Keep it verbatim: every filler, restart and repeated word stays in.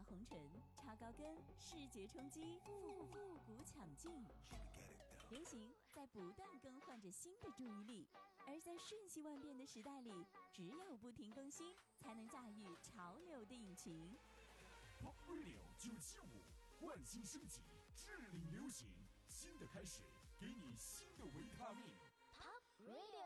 红尘，插高跟，视觉冲击，复复古抢镜。流行在不断更换着新的注意力，而在瞬息万变的时代里，只有不停更新，才能驾驭潮流的引擎。 Pop Radio 九七五，焕新升级，致力流行，新的开始，给你新的维他命。 Pop Radio。